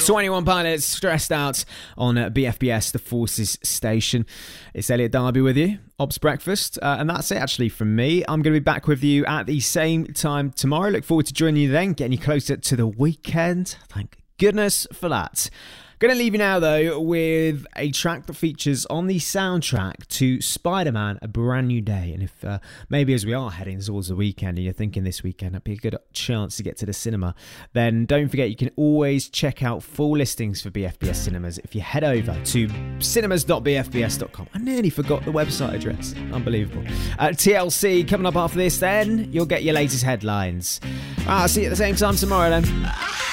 21 Pilots, Stressed Out on BFBS, the Forces Station. It's Elliot Darby with you, Ops Breakfast. And that's it actually from me. I'm going to be back with you at the same time tomorrow. Look forward to joining you then, getting you closer to the weekend. Thank goodness for that. Going to leave you now, though, with a track that features on the soundtrack to Spider-Man: A Brand New Day. And if maybe as we are heading towards the weekend and you're thinking this weekend would be a good chance to get to the cinema, then don't forget you can always check out full listings for BFBS cinemas if you head over to cinemas.bfbs.com. I nearly forgot the website address. Unbelievable. TLC coming up after this, then you'll get your latest headlines. I'll see you at the same time tomorrow then.